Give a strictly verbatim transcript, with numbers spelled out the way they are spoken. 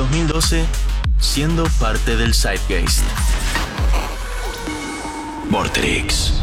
dos mil doce, siendo parte del Zeitgeist. Vorterix.